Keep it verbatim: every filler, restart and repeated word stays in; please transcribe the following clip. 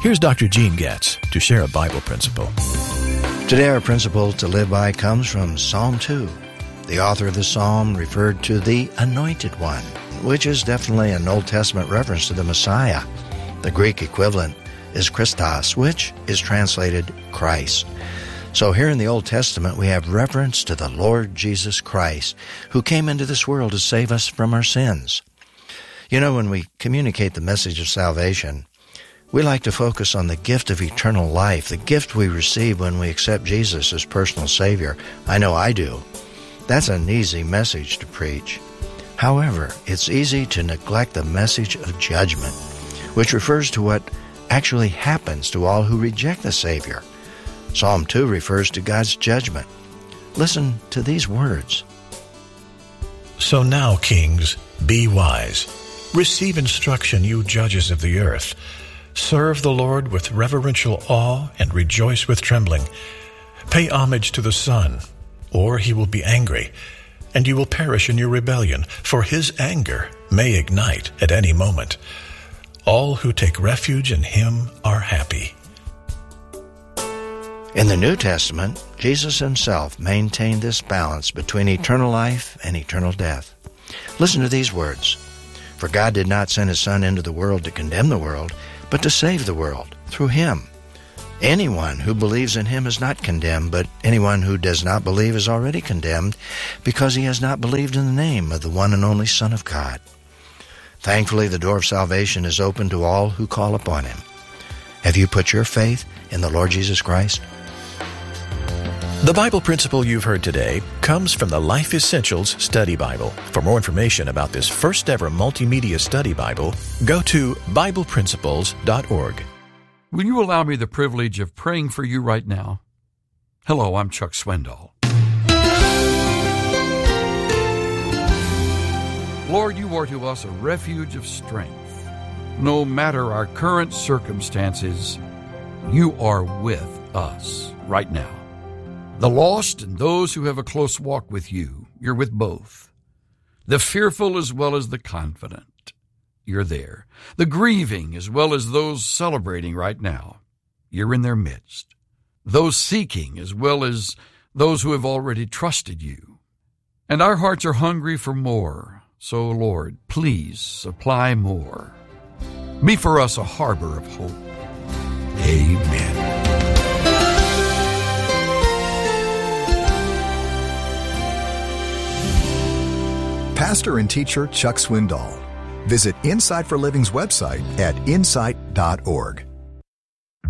Here's Doctor Gene Getz to share a Bible principle. Today our principle to live by comes from Psalm two. The author of the psalm referred to the Anointed One, which is definitely an Old Testament reference to the Messiah. The Greek equivalent is Christos, which is translated Christ. So here in the Old Testament we have reference to the Lord Jesus Christ, who came into this world to save us from our sins. You know, when we communicate the message of salvation, we like to focus on the gift of eternal life, the gift we receive when we accept Jesus as personal Savior. I know I do. That's an easy message to preach. However, it's easy to neglect the message of judgment, which refers to what actually happens to all who reject the Savior. Psalm two refers to God's judgment. Listen to these words. So now, kings, be wise. Receive instruction, you judges of the earth. Serve the Lord with reverential awe and rejoice with trembling. Pay homage to the Son, or he will be angry, and you will perish in your rebellion, for his anger may ignite at any moment. All who take refuge in him are happy. In the New Testament, Jesus himself maintained this balance between eternal life and eternal death. Listen to these words. For God did not send his Son into the world to condemn the world, but to save the world through him. Anyone who believes in him is not condemned, but anyone who does not believe is already condemned, because he has not believed in the name of the one and only Son of God. Thankfully, the door of salvation is open to all who call upon him. Have you put your faith in the Lord Jesus Christ? The Bible principle you've heard today comes from the Life Essentials Study Bible. For more information about this first ever multimedia study Bible, go to Bible Principles dot org. Will you allow me the privilege of praying for you right now? Hello, I'm Chuck Swindoll. Lord, you are to us a refuge of strength. No matter our current circumstances, you are with us right now. The lost and those who have a close walk with you, you're with both. The fearful as well as the confident, you're there. The grieving as well as those celebrating right now, you're in their midst. Those seeking as well as those who have already trusted you. And our hearts are hungry for more. So, Lord, please supply more. Be for us a harbor of hope. Amen. Pastor and teacher Chuck Swindoll. Visit Insight for Living's website at insight dot org.